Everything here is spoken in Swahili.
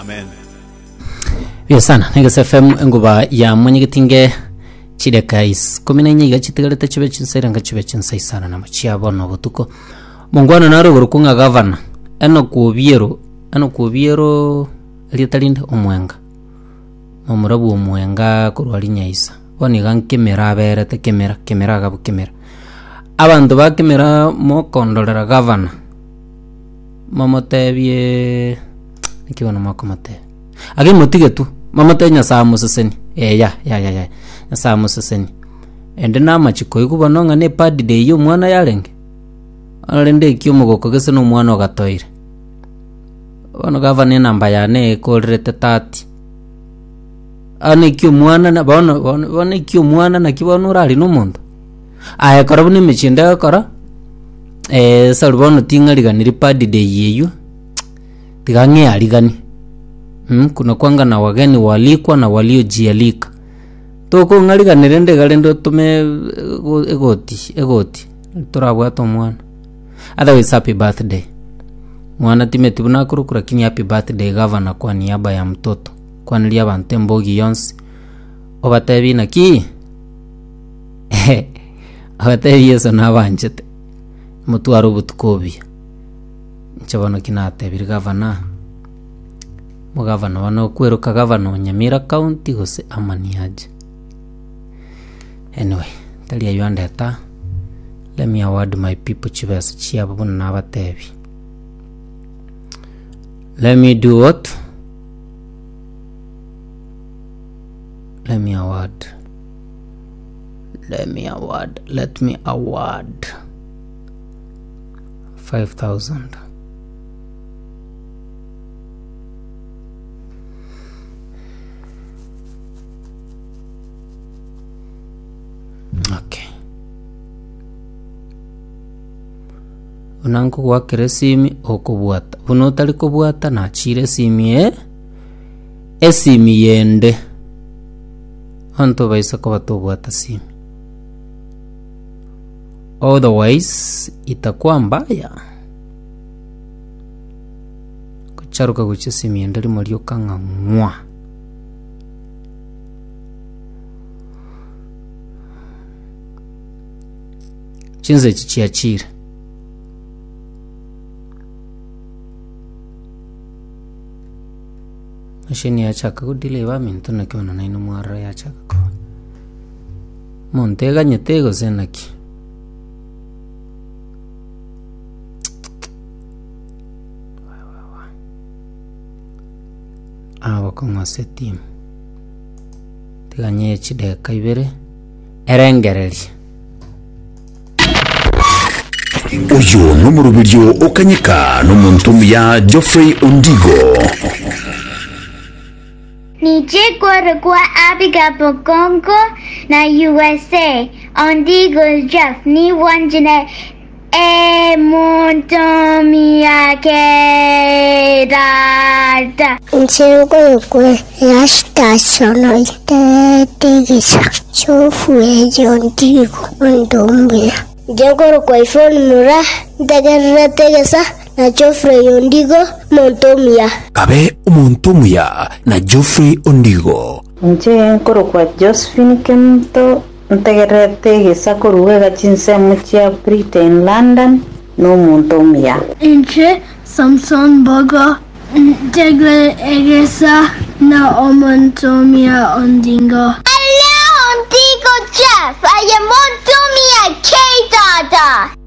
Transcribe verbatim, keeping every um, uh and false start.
Amen. Yes sana Negas F M nguba ya mwenyegitinge chideka is kumi na inya igachitigarete chibe chinsera nga chibe chinsai sana na machiabo no butuko mungwana naro gurukunga governor eno kubiero eno kubiero litalinde omwenga mamurabu omwenga kurwali nyaisa oni gankemera aberete kemera kemera gabu kemera abantu bakemera mo kondolera governor mamotebie nikibona makomate agi motige tu mamate nyasa museseni eh ya ya ya ya nyasa museseni ende na machiko ikubononga ne party day yo mwana yarenge alende kyo mugoko gese no mwana ogatoire ono gavana namba ya ne kolrete thirty ane kyo mwana na bono bono kyo mwana na kibono rali no muntu aya karabu ni michinda kara eh salbono tinga liganiri party day yeyo tigange aligani Hmm, kuna kwanga na wageni walikwa na waliojialika toko ngaliga nerende galendo tume egoti egoti turabwato mwana otherwise happy birthday mwana timeti buna kurukura lakini happy birthday governor kwa niaba ya mtoto kwa nilia bante mbogi yonsi obatebi na ki obatebi yeso na banjete mutwaro butukobi nchabona kinate bir governor Mugavana wano kwero kagavana Nyamira County gose amaniaje. Anyway, tali ya yuandeta. Let me award my people chibesa chia babuna na batebi. Let me do what? Let me award. Let me award. Let me award. Five thousand. Okay. Unanko kwa kiresimi okubuata. Unotali kubuata na chire simi e. Esimi yende. Anto baisa kwa tobuata simi. Otherwise, itakuwa mbaya. Kucharuka kuche simi yende limalio kanga mwa. Chinze chichiachira mashini ya chaka kudile wa minto na kiona na inu mwara ya chaka kwa montega nyetego zenaki awa konga setimu tiga nye chideka ibere erengereri Uyu numurubiryo okanyika n'umuntu ya Geoffrey Ondigo. Nije kwa Abigail Bogongo na U S A. Ondigo Jeff ni wanjine e montomi yake dada. Nchego kwe ya station te tegisa. Chofu e Ondigo ondombia. Jangoro kwa iPhone mura dagarra tegesa na Geoffrey Ondigo montomia. Kabe montomia na Geoffrey Ondigo. Nje nkoro kwa Josephine Kemto ntagarra tegesa koruga chinse mucha Britain London no montomia. Nje Samson Bogo Degle egesa na omontomia Ondingo. Hello Ondigo Jeff, I am montomia K Dada.